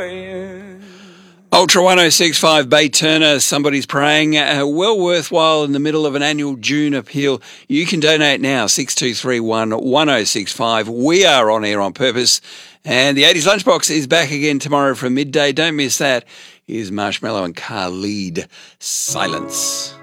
Ultra 1065 Bay Turner, Somebody's Praying. Well worthwhile in the middle of an annual June appeal. You can donate now, 6231 1065. We are on air on purpose. And the 80s Lunchbox is back again tomorrow from midday. Don't miss that. Here's Marshmallow and Khalid, Silence.